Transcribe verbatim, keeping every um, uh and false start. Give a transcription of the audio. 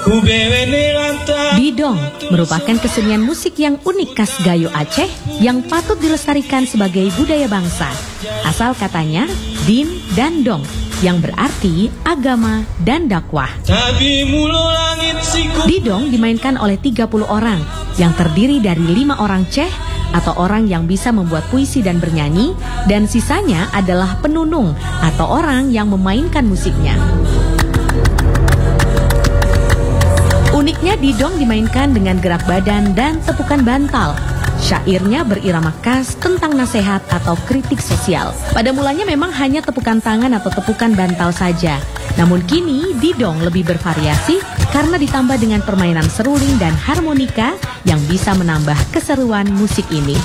Didong merupakan kesenian musik yang unik khas Gayo Aceh yang patut dilestarikan sebagai budaya bangsa. Asal katanya din dan dong, yang berarti agama dan dakwah. Didong dimainkan oleh tiga puluh orang yang terdiri dari lima orang ceh atau orang yang bisa membuat puisi dan bernyanyi, dan sisanya adalah penunung atau orang yang memainkan musiknya. Uniknya didong dimainkan dengan gerak badan dan tepukan bantal. Syairnya berirama khas tentang nasihat atau kritik sosial. Pada mulanya memang hanya tepukan tangan atau tepukan bantal saja. Namun kini didong lebih bervariasi karena ditambah dengan permainan seruling dan harmonika yang bisa menambah keseruan musik ini.